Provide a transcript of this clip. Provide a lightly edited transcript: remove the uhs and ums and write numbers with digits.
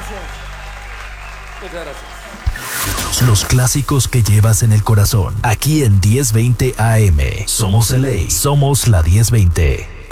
Muchas gracias. Los clásicos que llevas en el corazón. Aquí en 1020 AM. Somos LA. Somos la 1020.